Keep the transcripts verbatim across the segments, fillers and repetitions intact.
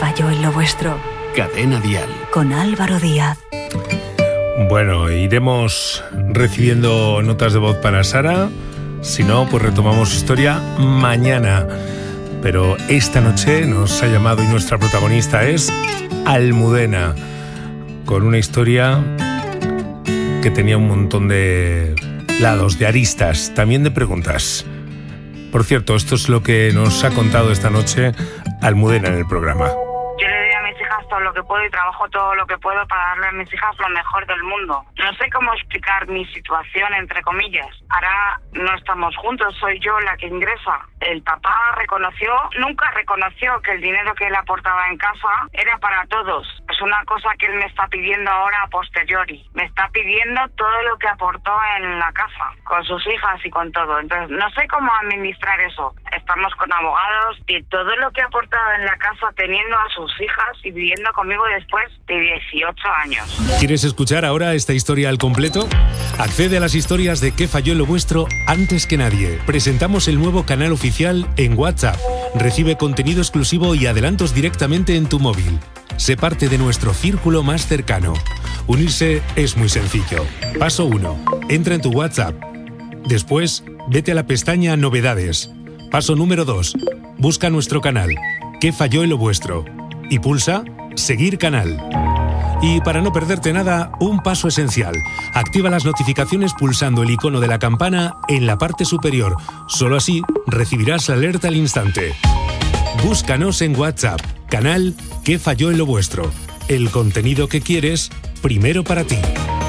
falló en lo vuestro? Cadena Dial. Con Álvaro Díaz. Bueno, iremos recibiendo notas de voz para Sara. Si no, pues retomamos historia mañana. Pero esta noche nos ha llamado y nuestra protagonista es Almudena, con una historia que tenía un montón de lados, de aristas, también de preguntas. Por cierto, esto es lo que nos ha contado esta noche Almudena en el programa. Yo le doy a mis hijas todo lo que puedo y trabajo todo lo que puedo para darle a mis hijas lo mejor del mundo. No sé cómo explicar mi situación, entre comillas. Ahora no estamos juntos, soy yo la que ingresa. El papá reconoció, nunca reconoció que el dinero que él aportaba en casa era para todos. Es una cosa que él me está pidiendo ahora a posteriori. Me está pidiendo todo lo que aportó en la casa, con sus hijas y con todo. Entonces, no sé cómo administrar eso. Estamos con abogados y todo lo que ha aportado en la casa teniendo a sus hijas y viviendo conmigo después de dieciocho años. ¿Quieres escuchar ahora esta historia al completo? Accede a las historias de ¿Qué falló en lo vuestro? Antes que nadie. Presentamos el nuevo canal oficial en WhatsApp. Recibe contenido exclusivo y adelantos directamente en tu móvil. Sé parte de nuestro círculo más cercano. Unirse es muy sencillo. Paso uno. Entra en tu WhatsApp. Después, vete a la pestaña Novedades. Paso número dos. Busca nuestro canal. ¿Qué falló en lo vuestro? Y pulsa Seguir canal. Y para no perderte nada, un paso esencial. Activa las notificaciones pulsando el icono de la campana en la parte superior. Solo así recibirás la alerta al instante. Búscanos en WhatsApp. Canal ¿Qué falló en lo vuestro? El contenido que quieres, primero para ti.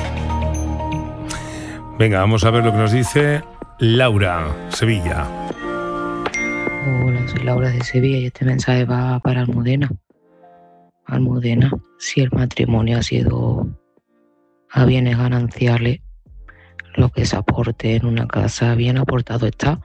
Venga, vamos a ver lo que nos dice Laura, Sevilla. Hola, soy Laura de Sevilla y este mensaje va para Almudena. Almudena, si el matrimonio ha sido a bienes gananciales, lo que se aporte en una casa bien aportado está.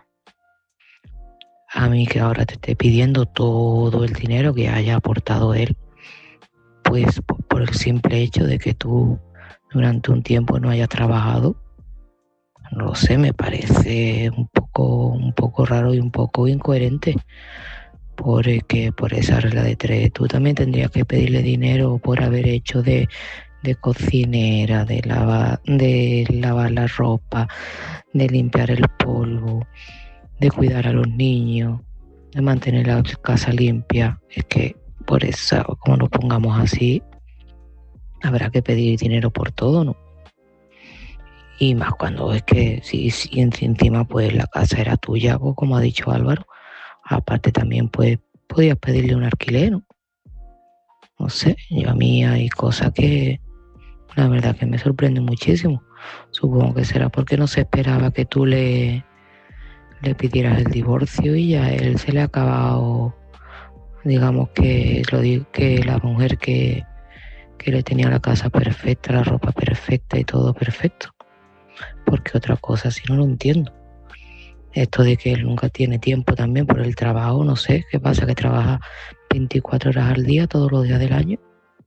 A mí que ahora te esté pidiendo todo el dinero que haya aportado él, pues por el simple hecho de que tú durante un tiempo no hayas trabajado, no lo sé, me parece un poco, un poco raro y un poco incoherente. Porque por esa regla de tres tú también tendrías que pedirle dinero por haber hecho de, de cocinera, de lavar, de lavar la ropa, de limpiar el polvo, de cuidar a los niños, de mantener la casa limpia. Es que por eso, como lo pongamos así, habrá que pedir dinero por todo, ¿no? Y más cuando es que si, si encima pues la casa era tuya, pues, como ha dicho Álvaro. Aparte también pues podías pedirle un alquiler, ¿no? No sé, yo a mí hay cosas que la verdad que me sorprenden muchísimo. Supongo que será porque no se esperaba que tú le, le pidieras el divorcio y ya a él se le ha acabado, digamos que lo digo, que la mujer que, que le tenía la casa perfecta, la ropa perfecta y todo perfecto. Porque otra cosa si no lo entiendo. Esto de que él nunca tiene tiempo también por el trabajo, no sé, ¿qué pasa? Que trabaja veinticuatro horas al día, todos los días del año.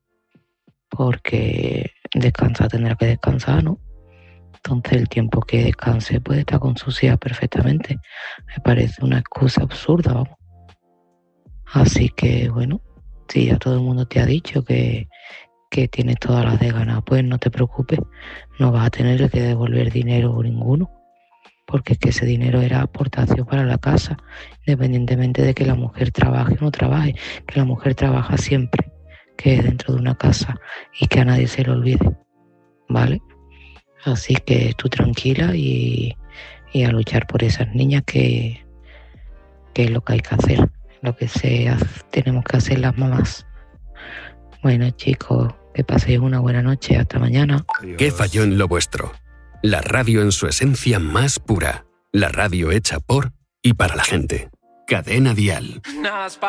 Porque descansar tendrá que descansar, ¿no? Entonces el tiempo que descanse puede estar con sus hijas perfectamente. Me parece una excusa absurda, vamos. Así que, bueno, si ya todo el mundo te ha dicho que, que tienes todas las de ganar, pues no te preocupes, no vas a tener que devolver dinero ninguno. Porque es que ese dinero era aportación para la casa, independientemente de que la mujer trabaje o no trabaje, que la mujer trabaja siempre, que es dentro de una casa y que a nadie se le olvide, ¿vale? Así que tú tranquila y, y a luchar por esas niñas que, que es lo que hay que hacer, lo que se hace, tenemos que hacer las mamás. Bueno, chicos, que paséis una buena noche, hasta mañana. ¿Qué falló en lo vuestro? La radio en su esencia más pura. La radio hecha por y para la gente. Cadena Dial.